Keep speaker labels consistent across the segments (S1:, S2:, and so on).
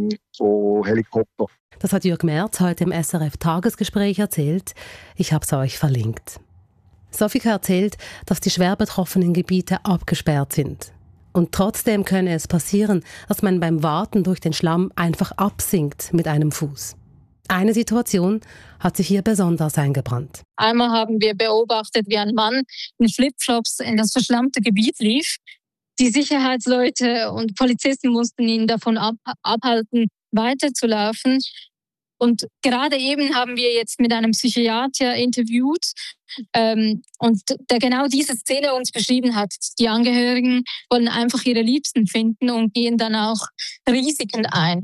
S1: von Helikoptern.
S2: Das hat Jürg Merz heute im SRF-Tagesgespräch erzählt. Ich habe es euch verlinkt. Sofika erzählt, dass die schwer betroffenen Gebiete abgesperrt sind. Und trotzdem könne es passieren, dass man beim Warten durch den Schlamm einfach absinkt mit einem Fuß. Eine Situation hat sich hier besonders eingebrannt.
S3: Einmal haben wir beobachtet, wie ein Mann in Flipflops in das verschlammte Gebiet lief. Die Sicherheitsleute und Polizisten mussten ihn davon abhalten, weiterzulaufen. Und gerade eben haben wir jetzt mit einem Psychiater interviewt, und der genau diese Szene uns beschrieben hat. Die Angehörigen wollen einfach ihre Liebsten finden und gehen dann auch Risiken ein.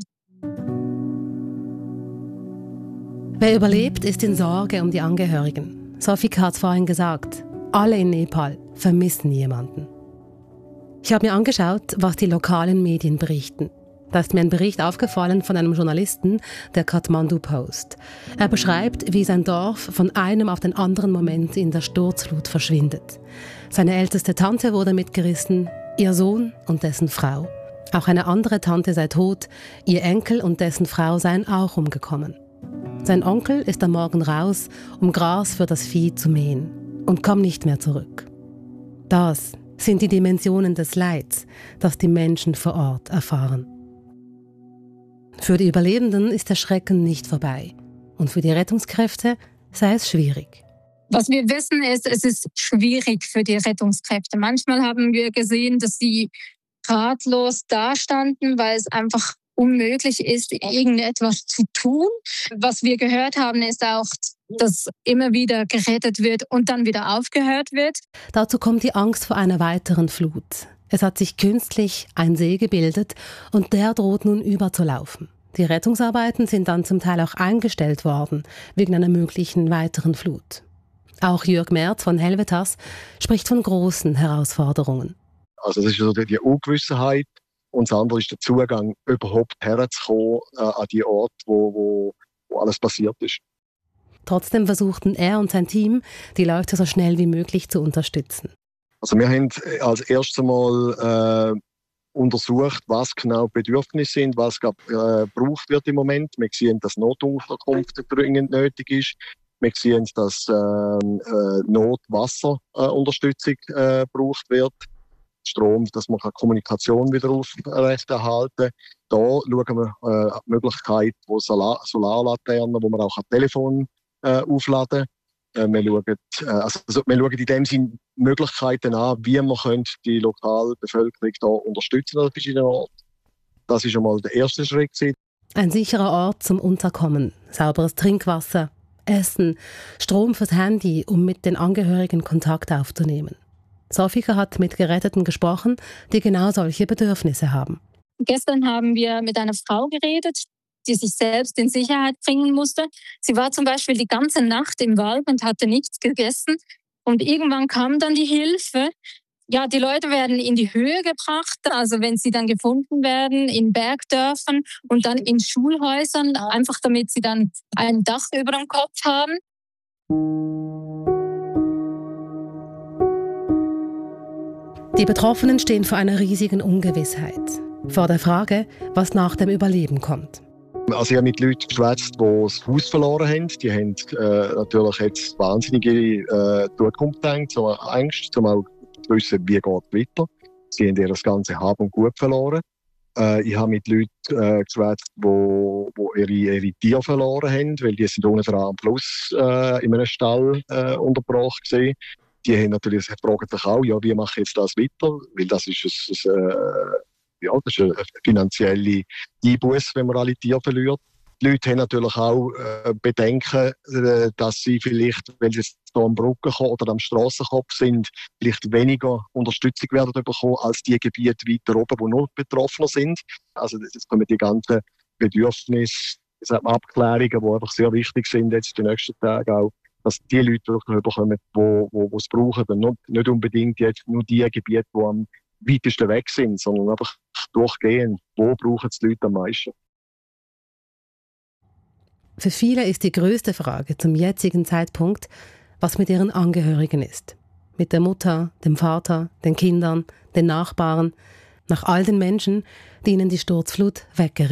S2: Wer überlebt, ist in Sorge um die Angehörigen. Sofika hat es vorhin gesagt, alle in Nepal vermissen jemanden. Ich habe mir angeschaut, was die lokalen Medien berichten. Da ist mir ein Bericht aufgefallen von einem Journalisten der Kathmandu Post. Er beschreibt, wie sein Dorf von einem auf den anderen Moment in der Sturzflut verschwindet. Seine älteste Tante wurde mitgerissen, ihr Sohn und dessen Frau. Auch eine andere Tante sei tot, ihr Enkel und dessen Frau seien auch umgekommen. Sein Onkel ist am Morgen raus, um Gras für das Vieh zu mähen und kommt nicht mehr zurück. Das sind die Dimensionen des Leids, das die Menschen vor Ort erfahren. Für die Überlebenden ist der Schrecken nicht vorbei. Und für die Rettungskräfte sei es schwierig.
S3: Was wir wissen ist, es ist schwierig für die Rettungskräfte. Manchmal haben wir gesehen, dass sie ratlos dastanden, weil es einfach unmöglich ist, irgendetwas zu tun. Was wir gehört haben, ist auch, dass immer wieder gerettet wird und dann wieder aufgehört wird.
S2: Dazu kommt die Angst vor einer weiteren Flut. Es hat sich künstlich ein See gebildet und der droht nun überzulaufen. Die Rettungsarbeiten sind dann zum Teil auch eingestellt worden, wegen einer möglichen weiteren Flut. Auch Jürg Merz von Helvetas spricht von großen Herausforderungen.
S1: Also das ist also die Ungewissenheit und das andere ist der Zugang, überhaupt herzukommen an die Orte, wo alles passiert ist.
S2: Trotzdem versuchten er und sein Team, die Leute so schnell wie möglich zu unterstützen.
S1: Also wir haben als erstes Mal untersucht, was genau Bedürfnisse sind, was gebraucht wird im Moment. Wir sehen, dass Notunterkunft dringend nötig ist. Wir sehen, dass Notwasserunterstützung gebraucht wird. Strom, dass man Kommunikation wieder aufrechterhalten kann. Da schauen wir die Möglichkeit, wo Solarlaternen, wo man auch ein Telefon aufladen kann. Wir schauen in dem Sinne Möglichkeiten an, wie man die lokale Bevölkerung da unterstützen an verschiedenen Orten. Das ist einmal der erste Schritt.
S2: Ein sicherer Ort zum Unterkommen, sauberes Trinkwasser, Essen, Strom fürs Handy, um mit den Angehörigen Kontakt aufzunehmen. Sofika hat mit Geretteten gesprochen, die genau solche Bedürfnisse haben.
S3: Gestern haben wir mit einer Frau geredet, die sich selbst in Sicherheit bringen musste. Sie war zum Beispiel die ganze Nacht im Wald und hatte nichts gegessen. Und irgendwann kam dann die Hilfe. Ja, die Leute werden in die Höhe gebracht, also wenn sie dann gefunden werden, in Bergdörfern und dann in Schulhäusern, einfach damit sie dann ein Dach über dem Kopf haben.
S2: Die Betroffenen stehen vor einer riesigen Ungewissheit. Vor der Frage, was nach dem Überleben kommt.
S1: Also ich habe mit Leuten geschwätzt, die das Haus verloren haben. Die haben natürlich jetzt wahnsinnige Zukunft gedacht, so Angst, um auch zu wissen, wie geht es weiter. Sie haben ihr das ganze Hab und Gut verloren. Ich habe mit Leuten geschwätzt, die ihre Tiere verloren haben, weil die sind unten dran am Fluss in einem Stall untergebracht gewesen. Die haben natürlich fragen sich auch, ja, wie mache ich jetzt das weiter? Weil das ist das ist eine finanzielle Einbuße, wenn man alle Tiere verliert. Die Leute haben natürlich auch Bedenken, dass sie vielleicht, wenn sie jetzt hier am Brückenkopf oder am Strassenkopf sind, vielleicht weniger Unterstützung werden bekommen als die Gebiete weiter oben, die noch betroffener sind. Also jetzt kommen die ganzen Bedürfnisse, Abklärungen, die einfach sehr wichtig sind jetzt die nächsten Tage auch, dass die Leute wirklich bekommen, die es brauchen. Und nicht unbedingt jetzt nur die Gebiete, die am weitesten weg sind, sondern einfach durchgehen, wo brauchen es die Leute am meisten.
S2: Für viele ist die größte Frage zum jetzigen Zeitpunkt, was mit ihren Angehörigen ist. Mit der Mutter, dem Vater, den Kindern, den Nachbarn, nach all den Menschen, die ihnen die Sturzflut weggerissen